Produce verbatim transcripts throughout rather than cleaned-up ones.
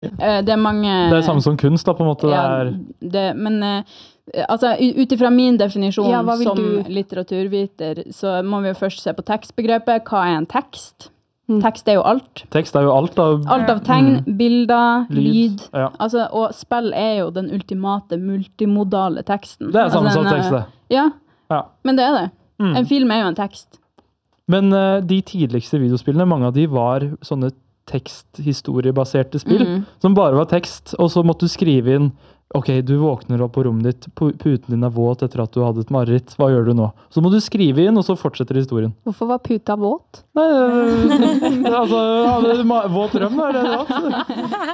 Det er mange... Det er samme som kunst da, på en måte. Ja, det er... det, men altså, ut ifra min definisjon ja, som du... litteraturviter, så må vi jo først se på tekstbegrepet. Hva er en tekst? Mm. Tekst er jo alt. Tekst er jo alt av... Alt av tegn, mm. bilder, lyd. lyd. Ja. Altså, og spill er jo den ultimate multimodale teksten. Det er samme altså, som tekst, det. Ja, ja, men det er det. Mm. En film er jo en tekst. Men uh, de tidligste videospillene, mange av de var sånne teksthistoriebaserte spill, mm. som bare var tekst, og så måtte du skrive inn ok, du våkner opp på rommet ditt, puten din er våt etter at du hadde et mareritt, hva gjør du nå? Så må du skrive inn, og så fortsetter historien. Hvorfor var puta våt? Nei, altså, våt røm er det da.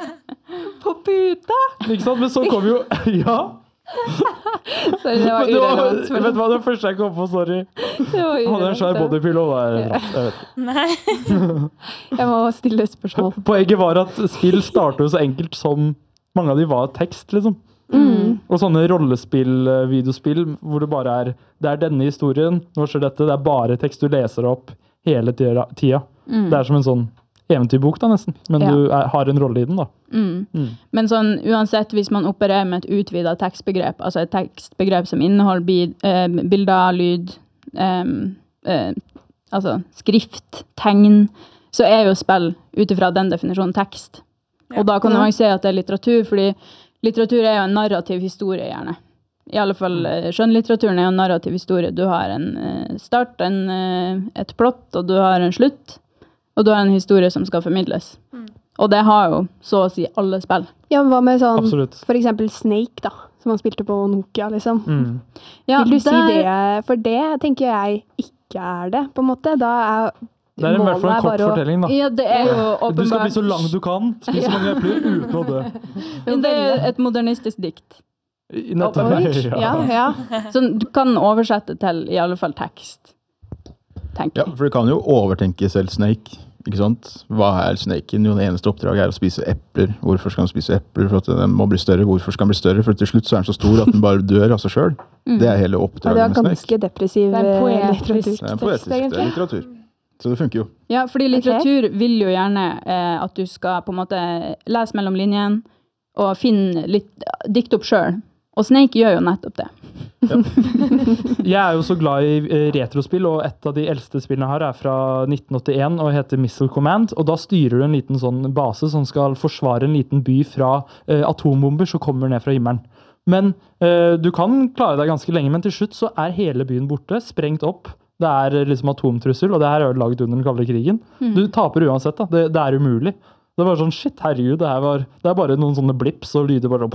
På puta? Ikke sant, men så kom jo, ja. Sorry, det var urelevant. Vet du hva, det første jeg kom på, sorry. Han er en svær bodypillow, da er det bra. Jeg vet. Nei. Jeg må stille et spørsmål. Poenget var at spill starter jo så enkelt som mange av de var tekst, liksom. Mm. Og sånne rollespill, videospill, hvor det bare er, det er denne historien, nå skjer dette, det er bare tekst du leser opp hele tida. Mm. Det er som en sånn eventyrbok da nesten, men ja. Du er, har en rolle i den da. Mm. Mm. Men sånn, uansett, hvis man opererer med et utvidet tekstbegrep, altså et tekstbegrep som inneholder bi- eh, bilder, lyd, eh, eh, altså skrift, tegn, så er jo spill utifra den definisjonen tekst. Ja. Og da kan man si at det er litteratur, fordi litteratur er jo en narrativ historie gjerne. I alle fall skjønnlitteraturen er jo en narrativ historie. Du har en uh, start, en, uh, et plott, og du har en slutt, og du har en historie som skal formidles. Mm. Og det har jo så å si alle spill. Ja, men hva med sånn, Absolutt. For eksempel Snake da, som man spilte på Nokia, liksom. Mm. Ja, Vil du der... si det? For det tenker jeg ikke er det, på en måte. Da er det er i hvert fall en kort å... fortelling da. Ja, det er jo åpenbart. Du skal bli så lang du kan, spise mange epler uten å dø. Men det er et modernistisk dikt. Nettopp, ja. Ja, ja. Så du kan oversette til i alle fall tekst. Tenker. Ja, for du kan jo overtenke selv Snake. Ikke sant? Hva er snaken? Jo, det eneste oppdraget er å spise epler. Hvorfor skal den spise epler? For at den må bli større. Hvorfor skal den bli større? For til slutt så er den så stor at den bare dør av seg selv. Mm. Det er hele oppdraget ja, med Snake. Det er ganske depressiv det er poetisk litteratur. Det er poetisk det er litteratur. Så det funker jo. Ja, fordi litteratur okay. vil jo gjerne eh, at du skal på en måte lese mellom linjen og finne litt, dikt opp selv. Og Snake gjør jo nettopp det. Ja. Jeg er jo så glad i retrospill, og et av de eldste spillene her er fra nitten åttien og heter Missile Command, og da styrer du en liten sånn base som skal forsvare en liten by fra eh, atombomber som kommer ned fra himmelen. Men eh, du kan klare deg ganske lenge, men til slutt så er hele byen borte, sprengt opp. Det er liksom atomtrussel, og det her er jo laget under den kalde krigen. Mm. Du taper uansett, da. Det, det er umulig. Det var sånn, shit, herregud, det her var, det er bare noen sånne blips, og lyder bare,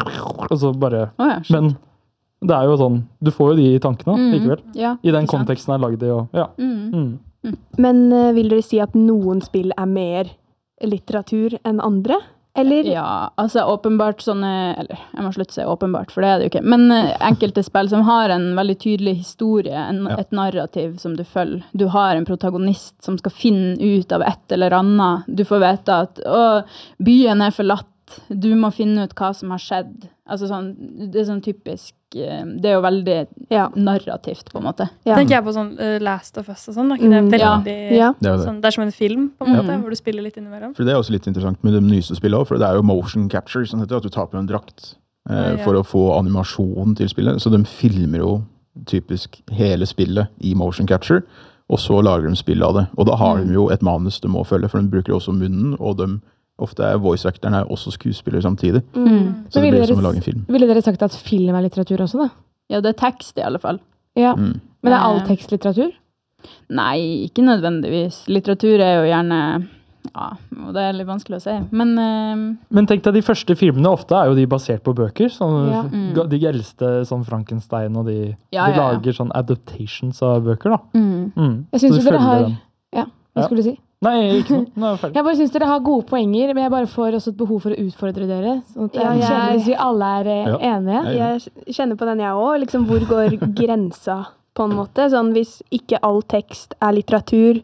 og så bare, oh ja, men det er jo sånn, du får jo de tankene mm. likevel, ja, i den konteksten jeg lagde det, og ja. Mm. Mm. Mm. Men uh, vil dere si at noen spill er mer litteratur enn andre? Eller? Ja, altså åpenbart sånne, eller jeg må slutte å si åpenbart, for det er det jo ikke, men uh, enkelte spill som har en veldig tydelig historie, en, ja. Et narrativ som du følger. Du har en protagonist som skal finne ut av et eller annet. Du får vite at å, byen er forlatt, du må finne ut hva som har skjedd. Altså sånn, det er sånn typisk, uh, det er jo veldig ja. Narrativt på en måte. Ja. Tenker jeg på sånn uh, Last of Us og sånn, da. Det er veldig, ja. det, er det. Sånn, det er som en film på en måte, mm. hvor du spiller litt innimellom. For det er også litt interessant med de nyeste spillene også, for det er jo motion capture, sånn heter det, at du tar på en drakt eh, ja, ja. For å få animasjon til spillet. Så de filmer jo typisk hele spillet i motion capture, og så lager de spill av det. Og da har mm. de jo et manus de må følge, for de bruker også munnen, og de ofte er voice-acterne også skuespillere samtidig. Mm. Så det blir som å lage en film. Ville dere sagt at film er litteratur også da? Ja, det er tekst i alle fall. Ja, mm. men er all tekst litteratur? Nei, ikke nødvendigvis. Litteratur er jo gjerne, ja, og det er litt vanskelig å si. Men, uh, men tenk deg, de første filmene ofte er jo de basert på bøker. Sånn, ja. mm. De eldste, sånn Frankenstein, og de, ja, de ja, lager ja. sånn adaptations av bøker da. Mm. Mm. Jeg synes Så jo dere har, den. ja, hva ja. skulle du si? Nei, ikke noe. Nå er jeg ferdig. Jeg bare synes dere har gode poenger, men jeg bare får også et behov for å utfordre dere. Sånn at jeg, ja, jeg, hvis vi alle er ja. Enige. Jeg kjenner på den jeg også, liksom hvor går grensa på en måte? Sånn, hvis ikke all tekst er litteratur,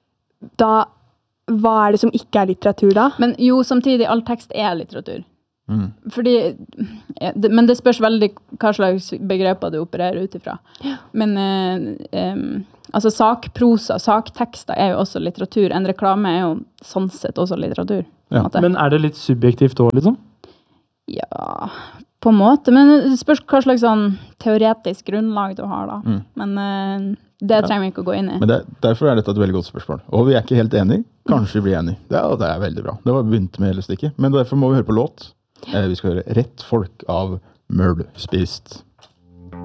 da, hva er det som ikke er litteratur da? Men jo, samtidig, all tekst er litteratur. Mm. Fordi, men det spørs veldig hva slags begreper du opererer ut ifra. Ja. Men eh, um, altså sakprosa, saktekster er jo også litteratur. En reklame er jo sånn sett også litteratur. på en Ja. måte. Men er det litt subjektivt også, liksom? Ja, på en måte. Men det spørs hva slags sånn teoretisk grunnlag du har, da. Mm. Men eh, det trenger vi ikke å gå inn i. Men det, derfor er dette et veldig godt spørsmål. Og vi er ikke helt enige. Kanskje vi blir enige. Ja, det er veldig bra. Det var begynt med hele stikket. Men derfor må vi høre på låt. Eh, vi skal høre Rett folk av Møl spist.